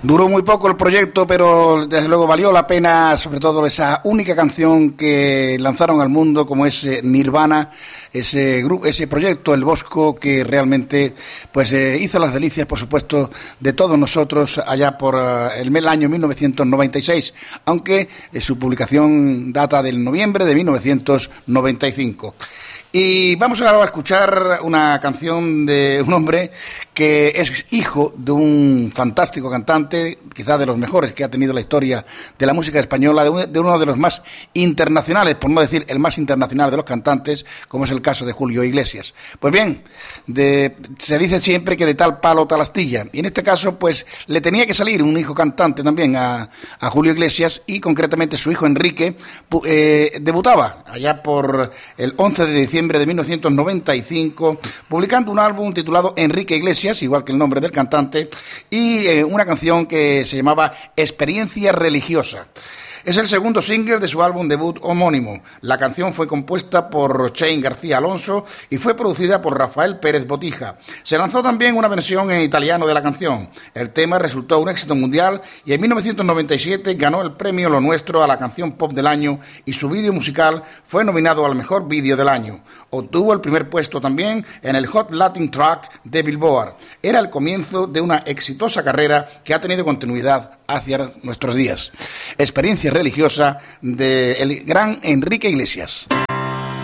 Duró muy poco el proyecto, pero desde luego valió la pena, sobre todo esa única canción que lanzaron al mundo, como es Nirvana, ese grupo, ese proyecto, El Bosco, que realmente pues hizo las delicias, por supuesto, de todos nosotros allá por el año 1996, aunque su publicación data del noviembre de 1995. Y vamos ahora a escuchar una canción de un hombre que es hijo de un fantástico cantante, quizás de los mejores que ha tenido la historia de la música española, de uno de los más internacionales, por no decir el más internacional de los cantantes, como es el caso de Julio Iglesias. Pues bien, se dice siempre que de tal palo tal astilla, y en este caso pues le tenía que salir un hijo cantante también a Julio Iglesias, y concretamente su hijo Enrique debutaba allá por el 11 de diciembre de 1995, publicando un álbum titulado Enrique Iglesias, igual que el nombre del cantante, y una canción que se llamaba Experiencia Religiosa. Es el segundo single de su álbum debut homónimo. La canción fue compuesta por Chain García Alonso y fue producida por Rafael Pérez Botija. Se lanzó también una versión en italiano de la canción. El tema resultó un éxito mundial y en 1997 ganó el premio Lo Nuestro a la canción pop del año y su vídeo musical fue nominado al mejor vídeo del año. Obtuvo el primer puesto también en el Hot Latin Track de Billboard. Era el comienzo de una exitosa carrera que ha tenido continuidad hacia nuestros días. Experiencia religiosa del gran Enrique Iglesias.